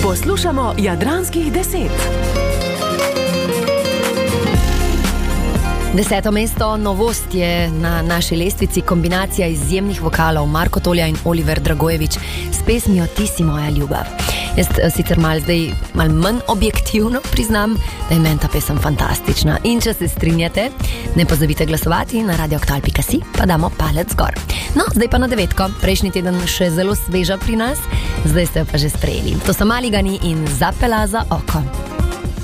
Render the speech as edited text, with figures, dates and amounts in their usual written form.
Poslušamo Jadranskih 10. 10. mesto, novost je na naši lestvici kombinacija izjemnih vokalov Marko Tolja in Oliver Dragojevič s pesmijo Ti si moja ljubav. Jaz sicer malo manj objektivno priznam, da je meni ta pesem fantastična. In če se strinjate, ne pozabite glasovati na radioaktual.si, pa damo palec gor. No, zdaj pa na 9. Prejšnji teden še zelo sveža pri nas, zdaj ste jo pa že sprejeli. To so Maligani in Zapela za oko.